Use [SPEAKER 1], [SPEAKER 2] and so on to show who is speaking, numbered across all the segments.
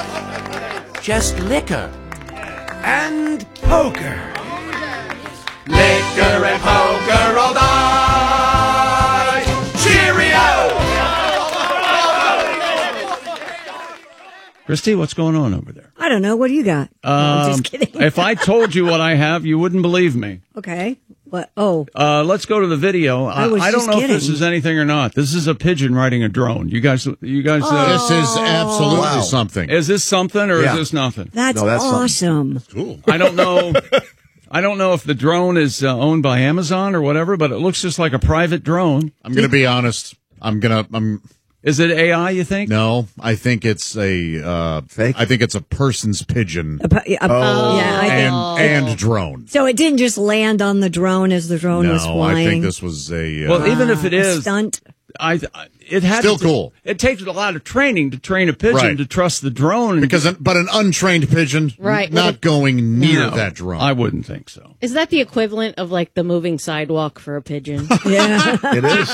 [SPEAKER 1] Just liquor and poker. Liquor and poker all night. Cheerio!
[SPEAKER 2] Christy, what's going on over there?
[SPEAKER 3] I don't know. What do you got? No, I'm just kidding.
[SPEAKER 2] If I told you what I have, you wouldn't believe me.
[SPEAKER 3] Okay. What? Oh.
[SPEAKER 2] Let's go to the video. I don't know if this is anything or not. This is a pigeon riding a drone. You guys.
[SPEAKER 4] This is absolutely something.
[SPEAKER 2] Is this something or is this nothing?
[SPEAKER 3] That's awesome.
[SPEAKER 4] Cool.
[SPEAKER 2] I don't know. I don't know if the drone is owned by Amazon or whatever, but it looks just like a private drone.
[SPEAKER 4] I'm going to be honest.
[SPEAKER 2] Is it AI, you think?
[SPEAKER 4] No, I think it's a
[SPEAKER 5] fake.
[SPEAKER 4] I think it's a person's pigeon and drone.
[SPEAKER 3] So it didn't just land on the drone as the drone was flying.
[SPEAKER 4] I think this was a
[SPEAKER 2] well, even if it is
[SPEAKER 3] stunt.
[SPEAKER 2] It had
[SPEAKER 4] still cool.
[SPEAKER 2] It takes a lot of training to train a pigeon to trust the drone,
[SPEAKER 4] but an untrained pigeon, not going near that drone.
[SPEAKER 2] I wouldn't think so.
[SPEAKER 6] Is that the equivalent of like the moving sidewalk for a pigeon?
[SPEAKER 3] Yeah,
[SPEAKER 5] it is.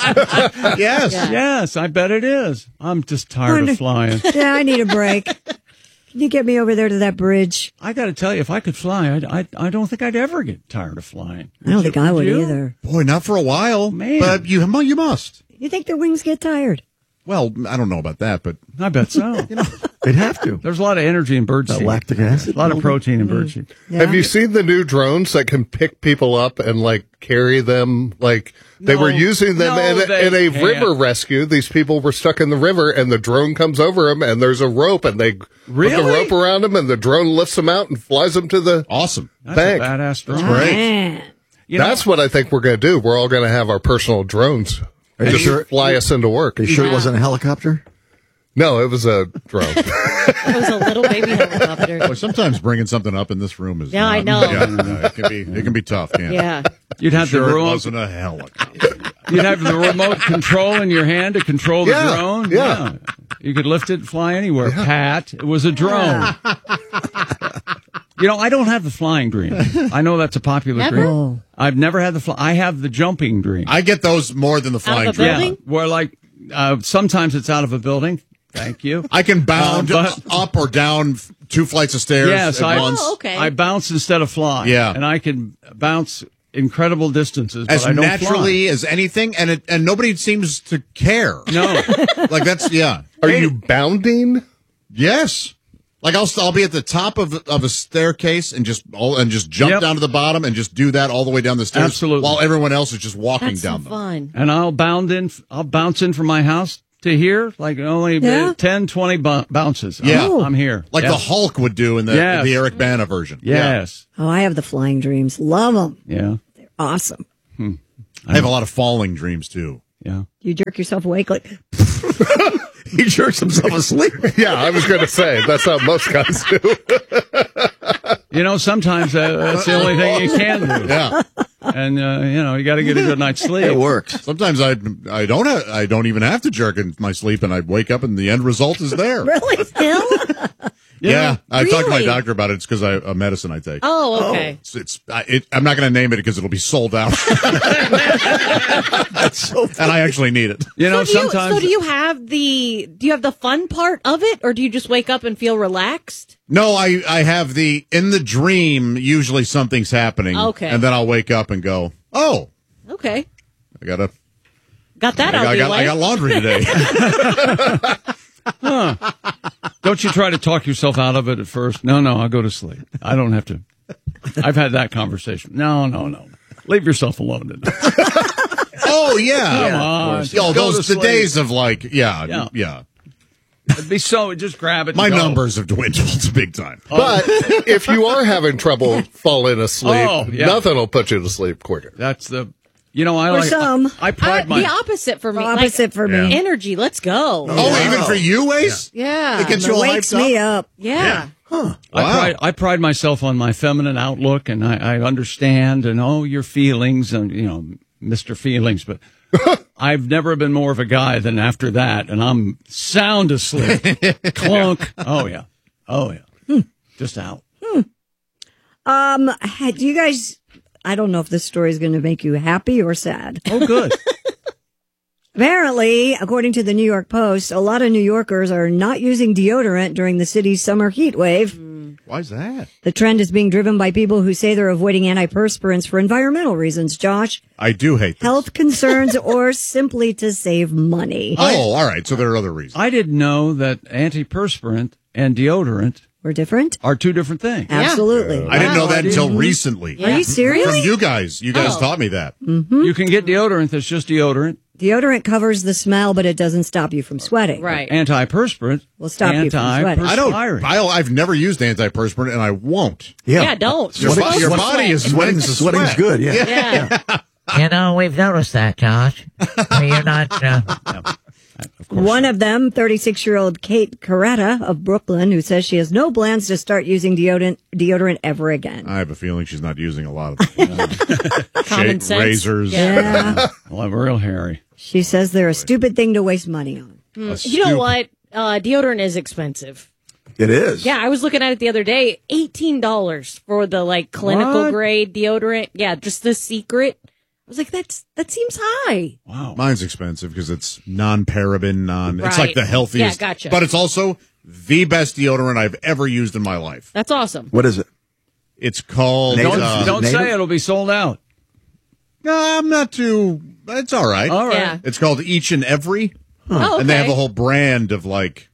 [SPEAKER 2] Yes, I bet it is. I'm just tired of flying.
[SPEAKER 3] Yeah, I need a break. Can you get me over there to that bridge?
[SPEAKER 2] I got to tell you, if I could fly, I don't think I'd ever get tired of flying.
[SPEAKER 3] I don't think I would either.
[SPEAKER 4] Boy, not for a while,
[SPEAKER 2] man.
[SPEAKER 4] But you must.
[SPEAKER 3] You think their wings get tired?
[SPEAKER 4] Well, I don't know about that, but
[SPEAKER 2] I bet so.
[SPEAKER 5] They'd have to.
[SPEAKER 2] There's a lot of energy in birdseed.
[SPEAKER 5] Lactic acid.
[SPEAKER 2] A lot of protein in birdseed.
[SPEAKER 7] Yeah. Have you seen the new drones that can pick people up and like carry them? Like they were using them in a river rescue. These people were stuck in the river, and the drone comes over them, and there's a rope, and they put the rope around them, and the drone lifts them out and flies them to the bank.
[SPEAKER 2] That's a badass drone.
[SPEAKER 4] That's great.
[SPEAKER 7] That's what I think we're going to do. We're all going to have our personal drones.
[SPEAKER 5] Are you sure?
[SPEAKER 7] Fly us into work.
[SPEAKER 5] Are you sure it wasn't a helicopter?
[SPEAKER 7] No, it was a drone.
[SPEAKER 6] It was a little baby helicopter.
[SPEAKER 4] Well, sometimes bringing something up in this room is
[SPEAKER 6] I know.
[SPEAKER 4] It can be tough. Can't it?
[SPEAKER 2] You'd have
[SPEAKER 4] sure
[SPEAKER 2] the remote.
[SPEAKER 4] It wasn't a helicopter.
[SPEAKER 2] You'd have the remote control in your hand to control the drone.
[SPEAKER 7] Yeah.
[SPEAKER 2] You could lift it and fly anywhere. Pat, it was a drone. I don't have the flying dream. I know that's a popular dream. I've never had I have the jumping dream.
[SPEAKER 4] I get those more than the flying dream.
[SPEAKER 2] Yeah, where sometimes it's out of a bounce. Thank you.
[SPEAKER 4] I can bound up or down 2 flights of stairs at once.
[SPEAKER 2] I bounce instead of fly. Yeah. And I can bounce incredible distances, but
[SPEAKER 4] as
[SPEAKER 2] I don't
[SPEAKER 4] naturally
[SPEAKER 2] fly.
[SPEAKER 4] as anything, and nobody seems to care.
[SPEAKER 2] No.
[SPEAKER 7] Are you bounding?
[SPEAKER 4] Yes. Like I'll be at the top of a staircase and just jump down to the bottom and just do that all the way down the stairs.
[SPEAKER 2] Absolutely.
[SPEAKER 4] While everyone else is just walking
[SPEAKER 6] That's
[SPEAKER 4] down
[SPEAKER 6] so
[SPEAKER 4] them.
[SPEAKER 6] fun.
[SPEAKER 2] And I'll bounce in from my house to here, like only 10, 20 bounces.
[SPEAKER 4] Yeah.
[SPEAKER 2] I'm here.
[SPEAKER 4] Like the Hulk would do in the Eric Bana version.
[SPEAKER 2] Yes.
[SPEAKER 3] Yeah. Oh, I have the flying dreams. Love them.
[SPEAKER 2] Yeah.
[SPEAKER 3] They're awesome.
[SPEAKER 4] I have a lot of falling dreams too.
[SPEAKER 2] Yeah.
[SPEAKER 3] You jerk yourself awake like...
[SPEAKER 5] He jerks himself asleep.
[SPEAKER 7] Yeah, I was going to say, that's how most guys do.
[SPEAKER 2] Sometimes that's the only thing you can do.
[SPEAKER 4] Yeah.
[SPEAKER 2] And, you got to get a good night's sleep.
[SPEAKER 5] It works.
[SPEAKER 4] Sometimes I don't even have to jerk in my sleep, and I wake up and the end result is there.
[SPEAKER 3] Really? Still?
[SPEAKER 4] Yeah. I talked to my doctor about it. It's because a medicine I take.
[SPEAKER 6] Oh, okay.
[SPEAKER 4] I'm not going to name it because it'll be sold out.
[SPEAKER 5] That's so funny.
[SPEAKER 4] And I actually need it.
[SPEAKER 2] Sometimes.
[SPEAKER 6] Do you have the fun part of it, or do you just wake up and feel relaxed?
[SPEAKER 4] No, I have in the dream, usually something's happening.
[SPEAKER 6] Okay.
[SPEAKER 4] And then I'll wake up and go, oh.
[SPEAKER 6] Okay.
[SPEAKER 4] I got that
[SPEAKER 6] out of the way.
[SPEAKER 4] I got laundry today.
[SPEAKER 2] Don't you try to talk yourself out of it at first? No, I'll go to sleep. I don't have to. I've had that conversation. No. Leave yourself alone tonight.
[SPEAKER 4] Oh, yeah.
[SPEAKER 2] Come on.
[SPEAKER 4] The days of yeah.
[SPEAKER 2] It'd be just grab it.
[SPEAKER 4] My numbers have dwindled big time.
[SPEAKER 7] But if you are having trouble falling asleep, nothing will put you to sleep quicker.
[SPEAKER 2] That's the... I pride
[SPEAKER 6] the opposite for me.
[SPEAKER 3] For me.
[SPEAKER 6] Energy. Let's go.
[SPEAKER 4] Even for you, Ace?
[SPEAKER 6] Yeah.
[SPEAKER 4] It gets you all
[SPEAKER 3] wakes
[SPEAKER 4] hyped
[SPEAKER 3] me up.
[SPEAKER 6] Yeah.
[SPEAKER 4] Huh.
[SPEAKER 2] Wow. I pride myself on my feminine outlook, and I understand your feelings and Mr. Feelings, but I've never been more of a guy than after that, and I'm sound asleep. Clunk. Oh yeah. Just out.
[SPEAKER 3] Do you guys? I don't know if this story is going to make you happy or sad.
[SPEAKER 2] Oh, good.
[SPEAKER 3] Apparently, according to the New York Post, a lot of New Yorkers are not using deodorant during the city's summer heat wave.
[SPEAKER 4] Why's that?
[SPEAKER 3] The trend is being driven by people who say they're avoiding antiperspirants for environmental reasons, Josh,
[SPEAKER 4] I do hate this.
[SPEAKER 3] health concerns, or simply to save money.
[SPEAKER 4] Oh, all right. So there are other reasons.
[SPEAKER 2] I didn't know that antiperspirant and deodorant
[SPEAKER 3] We're different?
[SPEAKER 2] are two different things.
[SPEAKER 3] Absolutely.
[SPEAKER 4] I didn't know that until recently.
[SPEAKER 3] Are you serious?
[SPEAKER 4] From you guys. You guys taught me that.
[SPEAKER 2] You can get deodorant that's just deodorant.
[SPEAKER 3] Deodorant covers the smell, but it doesn't stop you from sweating.
[SPEAKER 6] Right.
[SPEAKER 2] Antiperspirant
[SPEAKER 3] Will stop you from sweating.
[SPEAKER 4] I've never used antiperspirant, and I won't.
[SPEAKER 6] Yeah, don't.
[SPEAKER 4] Your body is
[SPEAKER 5] Sweating's
[SPEAKER 4] sweat.
[SPEAKER 5] good, yeah.
[SPEAKER 6] Yeah.
[SPEAKER 8] You know, we've noticed that, Josh. You're not.
[SPEAKER 3] One of them, 36-year-old Kate Coretta of Brooklyn, who says she has no plans to start using deodorant ever again.
[SPEAKER 4] I have a feeling she's not using a lot of
[SPEAKER 6] Common sense.
[SPEAKER 4] razors.
[SPEAKER 3] Yeah.
[SPEAKER 2] Well, real hairy.
[SPEAKER 3] She says they're a stupid thing to waste money on.
[SPEAKER 6] You know what? Deodorant is expensive.
[SPEAKER 5] It is.
[SPEAKER 6] Yeah, I was looking at it the other day. $18 for the clinical
[SPEAKER 2] What?
[SPEAKER 6] grade deodorant. Yeah, just the Secret. I was like, that seems high.
[SPEAKER 2] Wow.
[SPEAKER 4] Mine's expensive because it's non-paraben, it's like
[SPEAKER 6] Right.
[SPEAKER 4] the healthiest.
[SPEAKER 6] Yeah, gotcha.
[SPEAKER 4] But it's also the best deodorant I've ever used in my life.
[SPEAKER 6] That's awesome.
[SPEAKER 5] What is it?
[SPEAKER 4] It's called...
[SPEAKER 5] Native?
[SPEAKER 2] Don't
[SPEAKER 5] Native?
[SPEAKER 2] say it'll be sold out.
[SPEAKER 4] No, I'm not too... It's all right.
[SPEAKER 2] All right.
[SPEAKER 6] Yeah.
[SPEAKER 4] It's called Each and Every.
[SPEAKER 6] Oh, okay.
[SPEAKER 4] And they have a whole brand of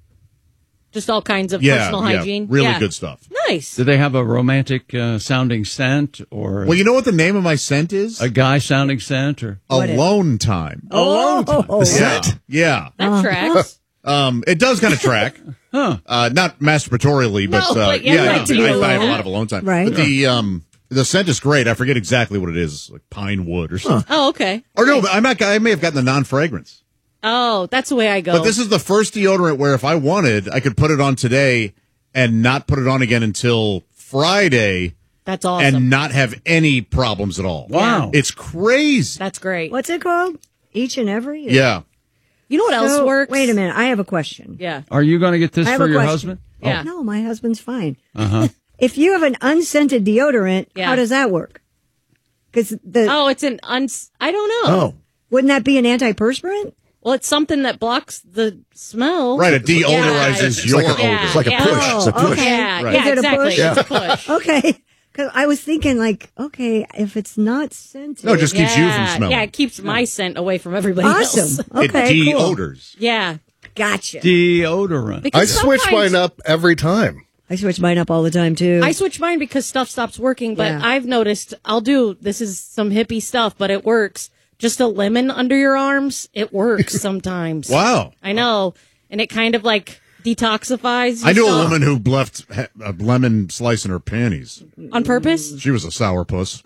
[SPEAKER 6] just all kinds of personal hygiene.
[SPEAKER 4] really
[SPEAKER 6] Yeah.
[SPEAKER 4] good stuff.
[SPEAKER 6] Nice.
[SPEAKER 2] Do they have a romantic sounding scent or
[SPEAKER 4] Well, you know what the name of my scent is?
[SPEAKER 2] a guy sounding scent or
[SPEAKER 4] Alone Time.
[SPEAKER 2] alone time?
[SPEAKER 4] Yeah.
[SPEAKER 6] That tracks.
[SPEAKER 4] It does kind of track. Not masturbatorially, but,
[SPEAKER 6] No, but yeah,
[SPEAKER 4] yeah,
[SPEAKER 6] like to be
[SPEAKER 4] I have
[SPEAKER 6] alone.
[SPEAKER 4] a lot of alone time.
[SPEAKER 3] Right.
[SPEAKER 4] But the scent is great. I forget exactly what it is, like pine wood or something.
[SPEAKER 6] Oh, okay.
[SPEAKER 4] Or no, but I may have gotten the non-fragrance.
[SPEAKER 6] Oh, that's the way I go.
[SPEAKER 4] But this is the first deodorant where if I wanted, I could put it on today and not put it on again until Friday
[SPEAKER 6] That's awesome.
[SPEAKER 4] and not have any problems at all.
[SPEAKER 2] Wow.
[SPEAKER 4] It's crazy.
[SPEAKER 6] That's great.
[SPEAKER 3] What's it called? Each and Every?
[SPEAKER 4] Yeah.
[SPEAKER 6] You know what else
[SPEAKER 3] So,
[SPEAKER 6] works?
[SPEAKER 3] Wait a minute. I have a question.
[SPEAKER 6] Yeah.
[SPEAKER 2] Are you going to get this
[SPEAKER 3] I have
[SPEAKER 2] for
[SPEAKER 3] a
[SPEAKER 2] your
[SPEAKER 3] question.
[SPEAKER 2] husband?
[SPEAKER 6] Yeah.
[SPEAKER 3] No, my husband's fine.
[SPEAKER 2] Uh-huh.
[SPEAKER 3] If you have an unscented deodorant,
[SPEAKER 6] Yeah.
[SPEAKER 3] how does that work? Because
[SPEAKER 6] Oh, it's an I don't know.
[SPEAKER 5] Oh.
[SPEAKER 3] wouldn't that be an antiperspirant?
[SPEAKER 6] Well, it's something that blocks the smell.
[SPEAKER 4] Right. It deodorizes
[SPEAKER 6] Yeah.
[SPEAKER 4] your
[SPEAKER 5] like a-
[SPEAKER 4] odor.
[SPEAKER 5] it's like a push. It's a push.
[SPEAKER 3] Okay.
[SPEAKER 6] Yeah,
[SPEAKER 4] Right.
[SPEAKER 6] yeah,
[SPEAKER 3] Is it a
[SPEAKER 6] exactly.
[SPEAKER 3] push?
[SPEAKER 6] It's a push.
[SPEAKER 3] Okay. Because I was thinking, okay, if it's not scented.
[SPEAKER 4] No, it just keeps you from smelling.
[SPEAKER 6] Yeah, it keeps my scent away from everybody
[SPEAKER 3] awesome.
[SPEAKER 6] else.
[SPEAKER 3] Okay,
[SPEAKER 4] it
[SPEAKER 3] cool.
[SPEAKER 4] deodors.
[SPEAKER 6] Yeah.
[SPEAKER 3] Gotcha.
[SPEAKER 2] Deodorant.
[SPEAKER 6] Because
[SPEAKER 7] I switch
[SPEAKER 6] sometimes-
[SPEAKER 7] mine up every time.
[SPEAKER 3] I switch mine up all the time, too.
[SPEAKER 6] I switch mine because stuff stops working, but
[SPEAKER 3] Yeah.
[SPEAKER 6] I've noticed this is some hippie stuff, but it works. Just a lemon under your arms, it works sometimes.
[SPEAKER 4] Wow.
[SPEAKER 6] I know. And it kind of detoxifies.
[SPEAKER 4] I knew a
[SPEAKER 6] yourself.
[SPEAKER 4] woman who left a lemon slice in her panties.
[SPEAKER 6] On purpose?
[SPEAKER 4] She was a sourpuss.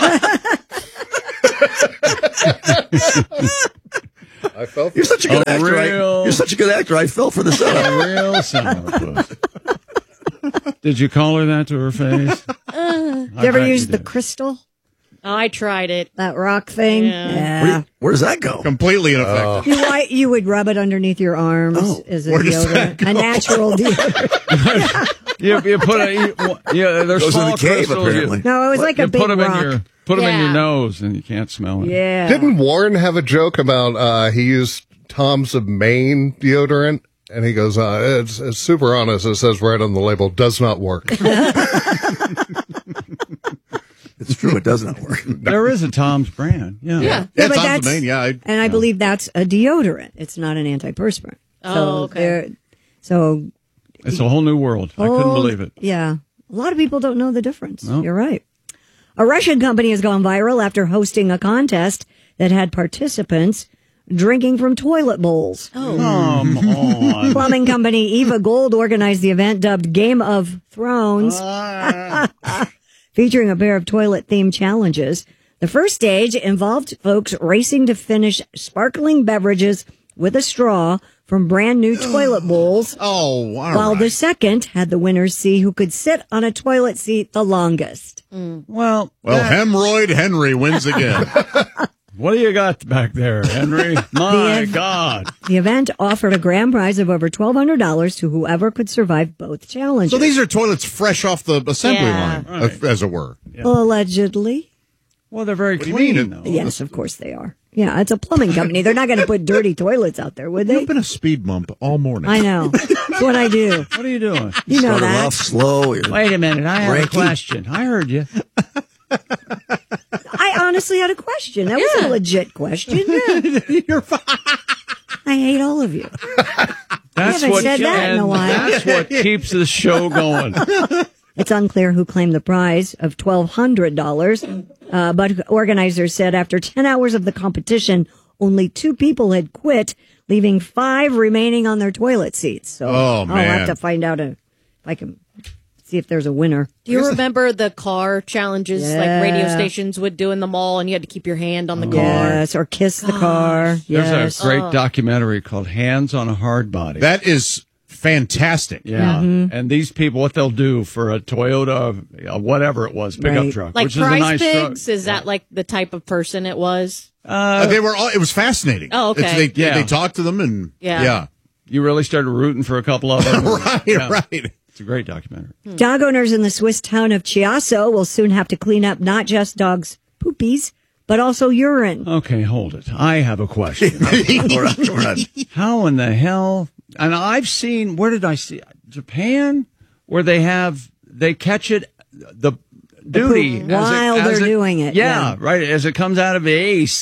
[SPEAKER 7] I felt
[SPEAKER 5] You're such a good actor.
[SPEAKER 2] real-
[SPEAKER 5] You're such a good actor. I fell for the setup.
[SPEAKER 2] A real sourpuss. Did you call her that to her face?
[SPEAKER 3] you ever
[SPEAKER 2] bet
[SPEAKER 3] use
[SPEAKER 2] you
[SPEAKER 3] the
[SPEAKER 2] did.
[SPEAKER 3] crystal?
[SPEAKER 6] Oh, I tried it.
[SPEAKER 3] That rock thing?
[SPEAKER 6] Yeah.
[SPEAKER 5] Where does that go?
[SPEAKER 4] Completely ineffective.
[SPEAKER 3] You would rub it underneath your arms as a
[SPEAKER 4] Where does that
[SPEAKER 3] deodorant. A natural deodorant.
[SPEAKER 2] You put there's
[SPEAKER 5] Goes in
[SPEAKER 2] small
[SPEAKER 5] the cave,
[SPEAKER 2] crystals.
[SPEAKER 5] apparently.
[SPEAKER 3] No, it was like
[SPEAKER 2] You
[SPEAKER 3] a big
[SPEAKER 2] put them
[SPEAKER 3] rock.
[SPEAKER 2] in your
[SPEAKER 6] Yeah.
[SPEAKER 2] nose and you can't smell it.
[SPEAKER 3] Yeah.
[SPEAKER 7] Didn't Warren have a joke about he used Tom's of Maine deodorant? And he goes, it's super honest. It says right on the label, does not work.
[SPEAKER 5] It's true. It does not work.
[SPEAKER 2] There is a Tom's brand. Yeah.
[SPEAKER 6] Yeah.
[SPEAKER 3] but
[SPEAKER 4] Tom's
[SPEAKER 3] that's-
[SPEAKER 4] the main. Yeah.
[SPEAKER 3] And I believe that's a deodorant. It's not an antiperspirant.
[SPEAKER 6] Oh, okay.
[SPEAKER 3] So
[SPEAKER 2] It's a whole new world. I couldn't believe it.
[SPEAKER 3] Yeah. A lot of people don't know the difference. You're right. A Russian company has gone viral after hosting a contest that had participants drinking from toilet bowls.
[SPEAKER 2] Come on.
[SPEAKER 3] Plumbing company Eva Gold organized the event dubbed Game of Thrones, featuring a pair of toilet-themed challenges. The first stage involved folks racing to finish sparkling beverages with a straw from brand new toilet bowls,
[SPEAKER 4] Oh, all
[SPEAKER 3] while
[SPEAKER 4] right.
[SPEAKER 3] the second had the winners see who could sit on a toilet seat the longest.
[SPEAKER 2] Well,
[SPEAKER 4] Hemorrhoid Henry wins again.
[SPEAKER 2] what do you got back there, Henry? My God.
[SPEAKER 3] The event offered a grand prize of over $1,200 to whoever could survive both challenges.
[SPEAKER 4] So these are toilets fresh off the assembly
[SPEAKER 6] Yeah.
[SPEAKER 4] line, as it were.
[SPEAKER 3] Allegedly.
[SPEAKER 2] Well, they're very
[SPEAKER 4] What do you
[SPEAKER 2] clean,
[SPEAKER 4] mean?
[SPEAKER 2] though.
[SPEAKER 3] Yes, of course they are. Yeah, it's a plumbing company. They're not going to put dirty toilets out there, would they?
[SPEAKER 4] You've been a speed bump all morning.
[SPEAKER 3] I know. That's what I do.
[SPEAKER 2] What are you doing?
[SPEAKER 3] You know
[SPEAKER 5] Started
[SPEAKER 3] that.
[SPEAKER 5] off slow.
[SPEAKER 2] Wait a minute. I have a
[SPEAKER 5] Ranky.
[SPEAKER 2] question. I heard you.
[SPEAKER 3] I honestly had a question. That was a legit question. Yeah.
[SPEAKER 4] You're fine.
[SPEAKER 3] I hate all of you.
[SPEAKER 2] That's
[SPEAKER 3] haven't said that in a while.
[SPEAKER 2] That's what keeps the show going.
[SPEAKER 3] It's unclear who claimed the prize of $1,200, but organizers said after 10 hours of the competition, only 2 people had quit, leaving 5 remaining on their toilet seats. So
[SPEAKER 4] Oh,
[SPEAKER 3] I'll
[SPEAKER 4] man.
[SPEAKER 3] have to find out if I can see if there's a winner.
[SPEAKER 6] Do you remember the car challenges like radio stations would do in the mall, and you had to keep your hand on the car?
[SPEAKER 3] Yes, or kiss the car.
[SPEAKER 2] There's
[SPEAKER 3] Yes.
[SPEAKER 2] a great documentary called Hands on a Hard Body.
[SPEAKER 4] That is fantastic.
[SPEAKER 2] Yeah.
[SPEAKER 3] Mm-hmm.
[SPEAKER 2] And these people, what they'll do for a Toyota, whatever it was, pickup
[SPEAKER 3] Right.
[SPEAKER 2] truck,
[SPEAKER 6] Like
[SPEAKER 2] which is a
[SPEAKER 6] Prize
[SPEAKER 2] nice
[SPEAKER 6] Pigs,
[SPEAKER 2] truck.
[SPEAKER 6] is that like the type of person it was?
[SPEAKER 4] They were all. It was fascinating.
[SPEAKER 6] Oh, okay.
[SPEAKER 4] They talked to them and
[SPEAKER 6] Yeah.
[SPEAKER 2] You really started rooting for a couple of them.
[SPEAKER 4] right,
[SPEAKER 2] Yeah.
[SPEAKER 4] right.
[SPEAKER 2] It's a great documentary.
[SPEAKER 3] Dog owners in the Swiss town of Chiasso will soon have to clean up not just dogs' poopies, but also urine.
[SPEAKER 2] Okay, hold it. I have a question.
[SPEAKER 5] We're on.
[SPEAKER 2] How in the hell? And I've seen, where did I see? Japan, where they catch it, the duty.
[SPEAKER 3] poop while they're doing it,
[SPEAKER 2] Yeah,
[SPEAKER 3] yeah.
[SPEAKER 2] right. As it comes out of the ace.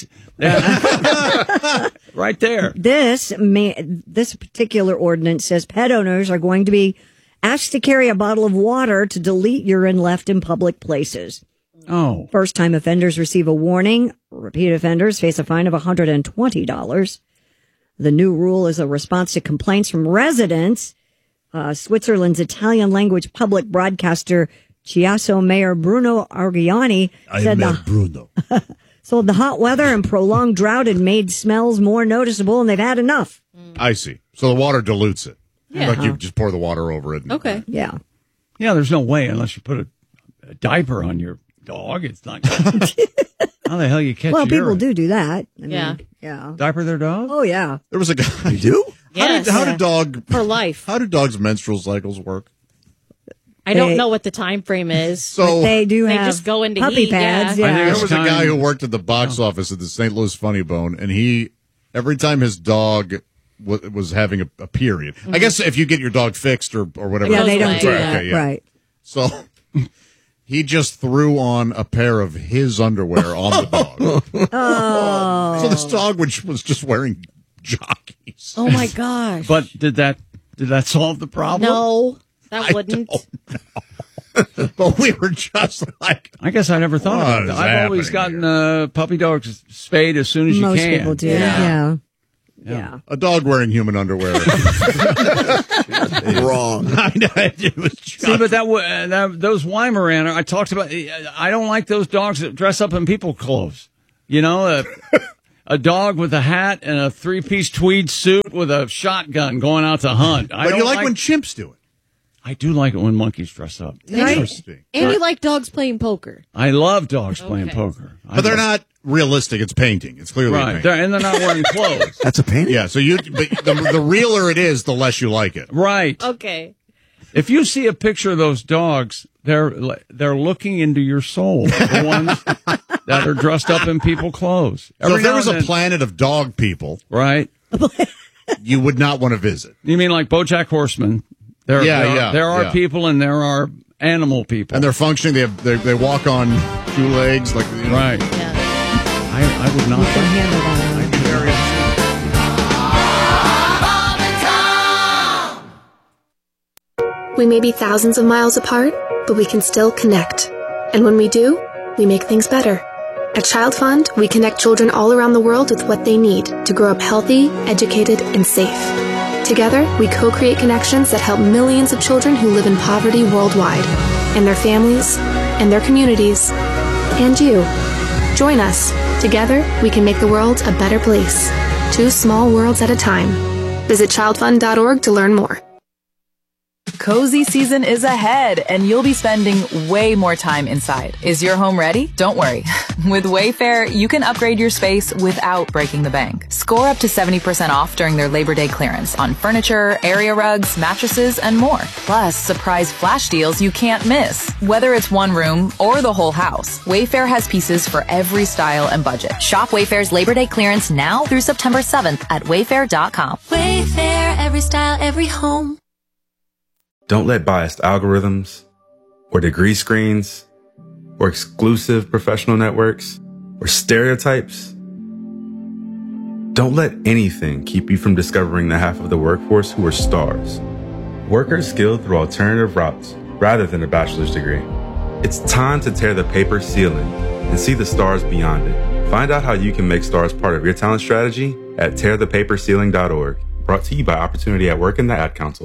[SPEAKER 2] Right there.
[SPEAKER 3] This particular ordinance says pet owners are going to be asked to carry a bottle of water to delete urine left in public places.
[SPEAKER 2] Oh.
[SPEAKER 3] First-time offenders receive a warning. Repeat offenders face a fine of $120. The new rule is a response to complaints from residents. Switzerland's Italian-language public broadcaster Chiasso Mayor Bruno Argiani said
[SPEAKER 5] Bruno.
[SPEAKER 3] the hot weather and prolonged drought had made smells more noticeable, and they've had enough.
[SPEAKER 4] I see. So the water dilutes it.
[SPEAKER 6] Yeah.
[SPEAKER 4] Like you just pour the water over it.
[SPEAKER 6] Okay.
[SPEAKER 3] Yeah.
[SPEAKER 2] Yeah, there's no way unless you put a diaper on your dog. It's not gonna, how the hell you catch
[SPEAKER 3] Well, people
[SPEAKER 2] urine?
[SPEAKER 3] do that. I mean,
[SPEAKER 6] Yeah.
[SPEAKER 3] Yeah.
[SPEAKER 2] Diaper their dog?
[SPEAKER 3] Oh, yeah.
[SPEAKER 4] There was a guy.
[SPEAKER 5] You do?
[SPEAKER 6] Yes.
[SPEAKER 4] How do dogs menstrual cycles work?
[SPEAKER 6] I don't know what the time frame is.
[SPEAKER 4] So
[SPEAKER 3] They do
[SPEAKER 6] They
[SPEAKER 3] have
[SPEAKER 6] just go into
[SPEAKER 3] puppy
[SPEAKER 6] heat,
[SPEAKER 3] pads.
[SPEAKER 6] yeah.
[SPEAKER 2] I think
[SPEAKER 3] Yeah.
[SPEAKER 2] it's
[SPEAKER 4] there was a
[SPEAKER 2] time-
[SPEAKER 4] guy who worked at the box office at the St. Louis Funny Bone, and every time his dog was having a period. I guess if you get your dog fixed or whatever.
[SPEAKER 3] Yeah, they
[SPEAKER 6] Goes
[SPEAKER 3] don't do
[SPEAKER 6] away.
[SPEAKER 3] that.
[SPEAKER 4] Okay, yeah.
[SPEAKER 3] Right.
[SPEAKER 4] So he just threw on a pair of his underwear on the dog.
[SPEAKER 3] Oh.
[SPEAKER 4] So this dog was just wearing jockeys.
[SPEAKER 6] Oh my gosh.
[SPEAKER 2] But did that solve the problem?
[SPEAKER 6] No, that wouldn't.
[SPEAKER 4] But we were just like,
[SPEAKER 2] I guess I never thought
[SPEAKER 4] What
[SPEAKER 2] about
[SPEAKER 4] is
[SPEAKER 2] that. I've always
[SPEAKER 4] happening
[SPEAKER 2] gotten puppy dogs spayed as soon as
[SPEAKER 3] Most
[SPEAKER 2] you can.
[SPEAKER 3] people do. Yeah. Yeah.
[SPEAKER 4] a dog wearing human underwear.
[SPEAKER 5] Wrong.
[SPEAKER 4] I know, it was just,
[SPEAKER 2] See, but those Weimaraner, I talked about. I don't like those dogs that dress up in people clothes. You know, a dog with a hat and a 3-piece tweed suit with a shotgun going out to hunt. I
[SPEAKER 4] but
[SPEAKER 2] don't
[SPEAKER 4] you like when chimps do it.
[SPEAKER 2] I do like it when monkeys dress up.
[SPEAKER 4] Interesting.
[SPEAKER 6] And you like dogs playing poker.
[SPEAKER 2] I love dogs playing poker.
[SPEAKER 4] But they're not realistic. It's painting. It's clearly a
[SPEAKER 2] right,
[SPEAKER 4] painting.
[SPEAKER 2] and they're not wearing clothes.
[SPEAKER 5] That's a painting.
[SPEAKER 4] Yeah, so but the realer it is, the less you like it.
[SPEAKER 2] Right.
[SPEAKER 6] Okay.
[SPEAKER 2] If you see a picture of those dogs, they're looking into your soul. The ones that are dressed up in people clothes.
[SPEAKER 4] So if there
[SPEAKER 2] now
[SPEAKER 4] was
[SPEAKER 2] and
[SPEAKER 4] a
[SPEAKER 2] then-
[SPEAKER 4] planet of dog people,
[SPEAKER 2] right?
[SPEAKER 4] you would not want to visit.
[SPEAKER 2] You mean like BoJack Horseman? There are people and there are animal people,
[SPEAKER 4] And they're functioning. They walk on 2 legs, like
[SPEAKER 2] right.
[SPEAKER 6] Yeah.
[SPEAKER 2] I would not.
[SPEAKER 3] Can handle that.
[SPEAKER 2] I'd be very upset.
[SPEAKER 9] We may be thousands of miles apart, but we can still connect. And when we do, we make things better. At Child Fund, we connect children all around the world with what they need to grow up healthy, educated, and safe. Together, we co-create connections that help millions of children who live in poverty worldwide, and their families, and their communities, and you. Join us. Together, we can make the world a better place. 2 small worlds at a time. Visit childfund.org to learn more.
[SPEAKER 10] Cozy season is ahead, and you'll be spending way more time inside. Is your home ready? Don't worry. With Wayfair, you can upgrade your space without breaking the bank. Score up to 70% off during their Labor Day clearance on furniture, area rugs, mattresses, and more. Plus, surprise flash deals you can't miss. Whether it's one room or the whole house, Wayfair has pieces for every style and budget.
[SPEAKER 11] Shop Wayfair's Labor Day clearance now through September 7th at wayfair.com.
[SPEAKER 12] Wayfair, every style, every home.
[SPEAKER 13] Don't let biased algorithms or degree screens or exclusive professional networks or stereotypes. Don't let anything keep you from discovering the half of the workforce who are stars. Workers skilled through alternative routes rather than a bachelor's degree. It's time to tear the paper ceiling and see the stars beyond it. Find out how you can make stars part of your talent strategy at tearthepaperceiling.org. Brought to you by Opportunity at Work and the Ad Council.